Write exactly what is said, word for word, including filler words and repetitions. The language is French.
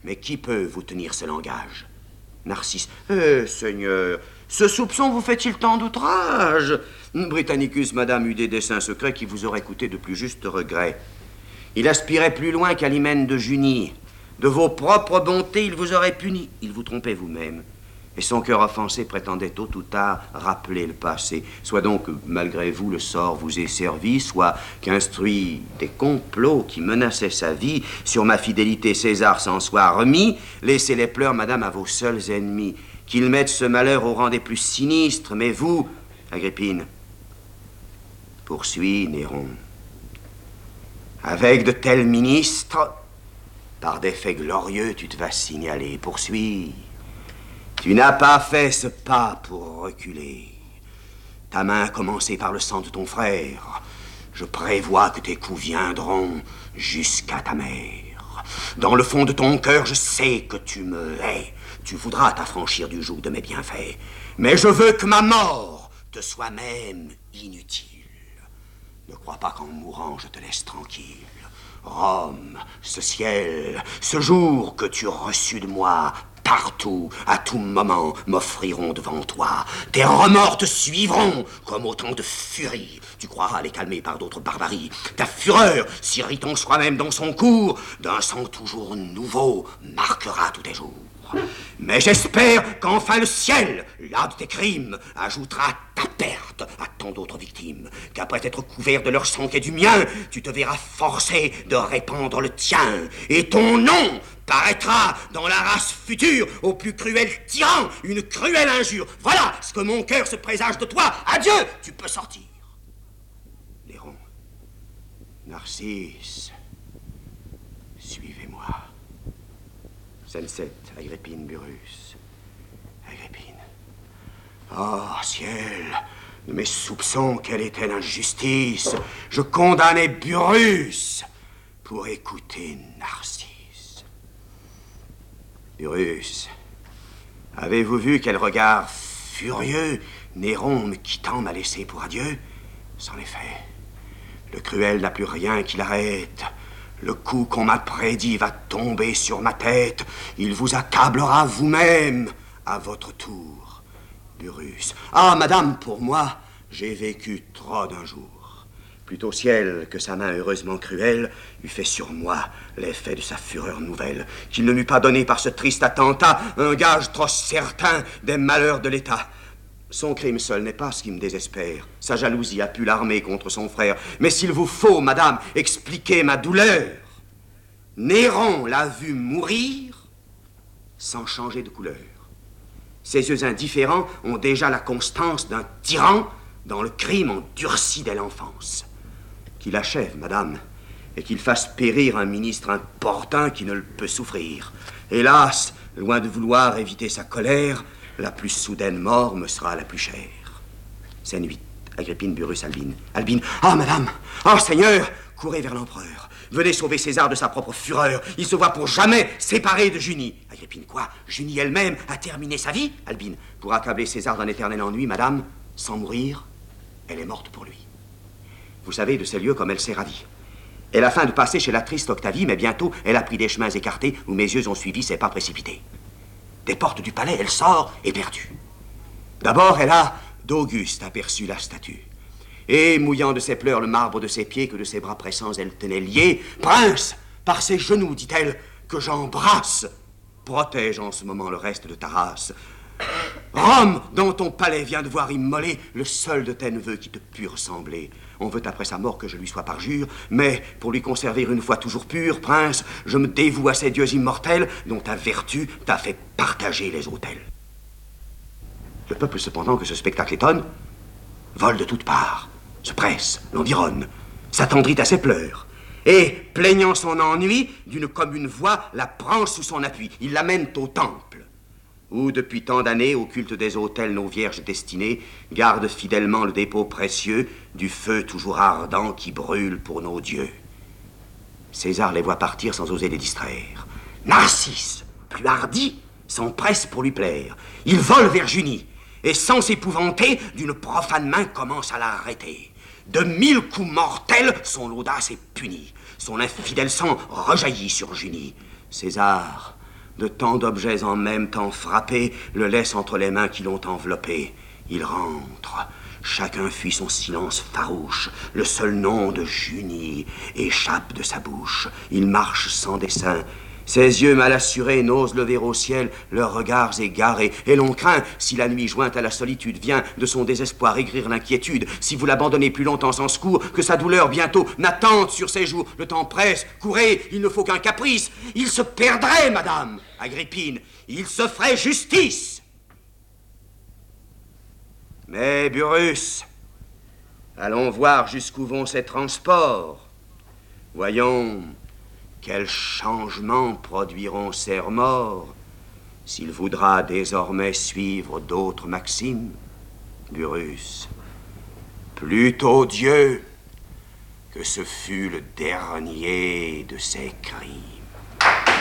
Mais qui peut vous tenir ce langage? Narcisse. Eh, Seigneur, ce soupçon vous fait-il tant d'outrage? Britannicus, madame, eut des desseins secrets qui vous auraient coûté de plus justes regrets. Il aspirait plus loin qu'à l'hymen de Junie. De vos propres bontés, il vous aurait puni. Il vous trompait vous-même. Et son cœur offensé prétendait tôt ou tard rappeler le passé. Soit donc, malgré vous, le sort vous ait servi, soit qu'instruit des complots qui menaçaient sa vie, sur ma fidélité César s'en soit remis. Laissez les pleurs, madame, à vos seuls ennemis. Qu'ils mettent ce malheur au rang des plus sinistres. Mais vous, Agrippine, poursuis Néron. Avec de tels ministres, par des faits glorieux, tu te vas signaler. Poursuis. Tu n'as pas fait ce pas pour reculer. Ta main a commencé par le sang de ton frère. Je prévois que tes coups viendront jusqu'à ta mère. Dans le fond de ton cœur, je sais que tu me hais. Tu voudras t'affranchir du joug de mes bienfaits. Mais je veux que ma mort te soit même inutile. Ne crois pas qu'en mourant, je te laisse tranquille. Rome, ce ciel, ce jour que tu reçus de moi, partout, à tout moment, m'offriront devant toi. Tes remords te suivront comme autant de furie. Tu croiras les calmer par d'autres barbaries. Ta fureur, s'irritant soi-même dans son cours, d'un sang toujours nouveau, marquera tous tes jours. Mais j'espère qu'enfin le ciel, là de tes crimes, ajoutera ta perte à tant d'autres victimes, qu'après être couvert de leur sang et du mien, tu te verras forcé de répandre le tien, et ton nom paraîtra dans la race future au plus cruel tyran, une cruelle injure. Voilà ce que mon cœur se présage de toi. Adieu, tu peux sortir. Néron, Narcisse, suivez-moi. Scène sept, Agrippine, Burrus. Agrippine. Oh, ciel, de mes soupçons, quelle était l'injustice. Je condamnais Burrus pour écouter Narcisse. Burrus, avez-vous vu quel regard furieux Néron, me quittant, m'a laissé pour adieu? C'en est fait. Le cruel n'a plus rien qui l'arrête. Le coup qu'on m'a prédit va tomber sur ma tête. Il vous accablera vous-même à votre tour. Burrus. Ah, madame, pour moi, j'ai vécu trop d'un jour. Plutôt ciel que sa main heureusement cruelle eût fait sur moi l'effet de sa fureur nouvelle, qu'il ne m'eût pas donné par ce triste attentat un gage trop certain des malheurs de l'État. Son crime seul n'est pas ce qui me désespère. Sa jalousie a pu l'armer contre son frère. Mais s'il vous faut, madame, expliquer ma douleur, Néron l'a vu mourir sans changer de couleur. Ses yeux indifférents ont déjà la constance d'un tyran dont le crime endurci dès l'enfance. Qu'il achève, madame, et qu'il fasse périr un ministre importun qui ne le peut souffrir. Hélas, loin de vouloir éviter sa colère, la plus soudaine mort me sera la plus chère. Scène huit. Agrippine, Burrus, Albine. Albine. Ah, madame! Ah, Seigneur! Courez vers l'empereur. Venez sauver César de sa propre fureur. Il se voit pour jamais séparé de Junie. Agrippine, quoi? Junie elle-même a terminé sa vie? Albine. Pour accabler César d'un éternel ennui, madame, sans mourir, elle est morte pour lui. Vous savez de ces lieux comme elle s'est ravie. Elle a faim de passer chez la triste Octavie, mais bientôt elle a pris des chemins écartés où mes yeux ont suivi ses pas précipités. Des portes du palais, elle sort éperdue. D'abord, elle a d'Auguste aperçu la statue. Et, mouillant de ses pleurs le marbre de ses pieds que de ses bras pressants elle tenait liés, « Prince, par ses genoux, dit-elle, que j'embrasse, protège en ce moment le reste de ta race. Rome, dont ton palais vient de voir immoler le seul de tes neveux qui te pût ressembler. On veut après sa mort que je lui sois parjure, mais pour lui conserver une foi toujours pure, prince, je me dévoue à ces dieux immortels dont ta vertu t'a fait partager les autels. » Le peuple, cependant, que ce spectacle étonne, vole de toutes parts, se presse, l'environne, s'attendrit à ses pleurs, et, plaignant son ennui, d'une commune voix, la prend sous son appui. Il l'amène au temple, où, depuis tant d'années, au culte des autels nos vierges destinées, gardent fidèlement le dépôt précieux du feu toujours ardent qui brûle pour nos dieux. César les voit partir sans oser les distraire. Narcisse, plus hardi, s'empresse pour lui plaire. Il vole vers Junie, et sans s'épouvanter, d'une profane main commence à l'arrêter. De mille coups mortels, son audace est punie. Son infidèle sang rejaillit sur Junie. César, de tant d'objets en même temps frappés, le laisse entre les mains qui l'ont enveloppé. Il rentre. Chacun fuit son silence farouche. Le seul nom de Junie échappe de sa bouche. Il marche sans dessein. Ses yeux mal assurés n'osent lever au ciel leurs regards égarés. Et l'on craint, si la nuit jointe à la solitude vient de son désespoir aigrir l'inquiétude, si vous l'abandonnez plus longtemps sans secours, que sa douleur bientôt n'attende sur ses jours. Le temps presse, courez, il ne faut qu'un caprice. Il se perdrait, madame Agrippine, il se ferait justice. Mais, Burrus, allons voir jusqu'où vont ces transports. Voyons quels changements produiront ces remords s'il voudra désormais suivre d'autres maximes. Burrus, plutôt Dieu que ce fut le dernier de ses crimes.